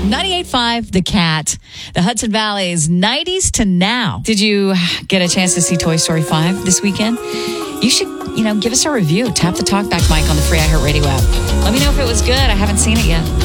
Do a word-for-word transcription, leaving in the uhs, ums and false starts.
ninety-eight point five, The Cat, the Hudson Valley's nineties to now. Did you get a chance to see Toy Story five this weekend? You should, you know, give us a review. Tap the talkback mic on the free iHeartRadio app. Let me know if it was good. I haven't seen it yet.